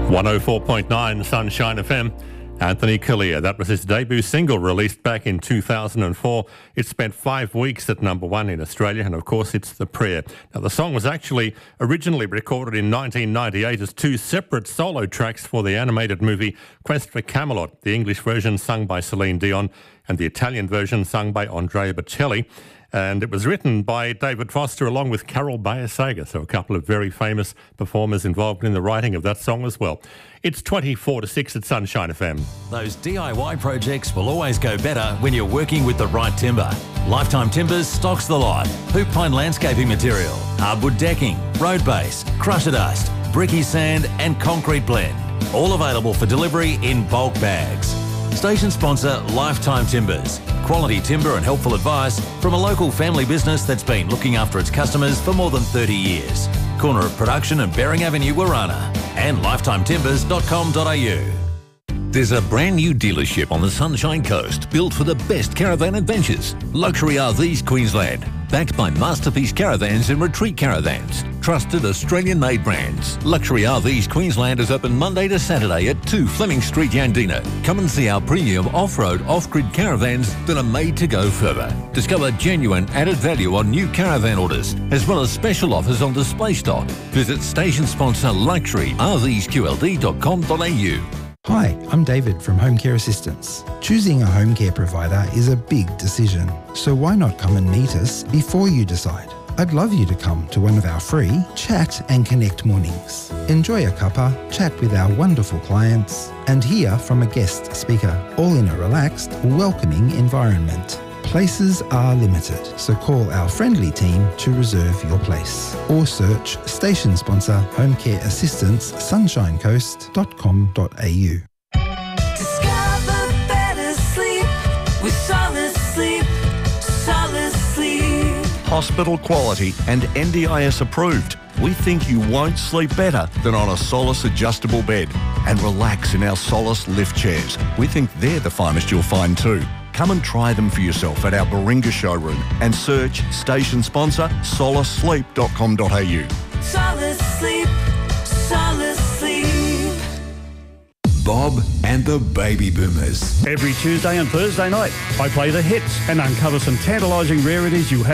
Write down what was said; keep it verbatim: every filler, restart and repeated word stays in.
one oh four point nine Sunshine F M. Anthony Callea. That was his debut single released back in two thousand four. It spent five weeks at number one in Australia, and of course it's The Prayer. Now the song was actually originally recorded in nineteen ninety-eight as two separate solo tracks for the animated movie Quest for Camelot, the English version sung by Celine Dion and the Italian version sung by Andrea Bocelli. And it was written by David Foster along with Carol Bayer-Sager, so a couple of very famous performers involved in the writing of that song as well. It's twenty-four to six at Sunshine F M. Those D I Y projects will always go better when you're working with the right timber. Lifetime Timbers stocks the lot. Hoop pine landscaping material, hardwood decking, road base, crusher dust, bricky sand and concrete blend. All available for delivery in bulk bags. Station sponsor Lifetime Timbers. Quality timber and helpful advice from a local family business that's been looking after its customers for more than thirty years. Corner of Production and Bering Avenue, Warana. And lifetime timbers dot com dot a u. There's a brand new dealership on the Sunshine Coast built for the best caravan adventures. Luxury R Vs Queensland. Backed by Masterpiece Caravans and Retreat Caravans. Trusted Australian-made brands. Luxury R Vs Queensland is open Monday to Saturday at two Fleming Street, Yandina. Come and see our premium off-road, off-grid caravans that are made to go further. Discover genuine added value on new caravan orders, as well as special offers on display stock. Visit station sponsor luxury r vs q l d dot com dot a u. Hi, I'm David from Home Care Assistance. Choosing a home care provider is a big decision, so why not come and meet us before you decide? I'd love you to come to one of our free Chat and Connect mornings. Enjoy a cuppa, chat with our wonderful clients, and hear from a guest speaker, all in a relaxed, welcoming environment. Places are limited, so call our friendly team to reserve your place. Or search station sponsor Home Care Assistance sunshine coast dot com dot a u. Discover better sleep with Solid Sleep. Solid Sleep. Hospital quality and N D I S approved. We think you won't sleep better than on a Solace adjustable bed. And relax in our Solace lift chairs. We think they're the finest you'll find too. Come and try them for yourself at our Baringa showroom and search station sponsor solace sleep dot com dot a u. Solid Sleep. Solid Sleep. Bob and the Baby Boomers. Every Tuesday and Thursday night, I play the hits and uncover some tantalising rarities you have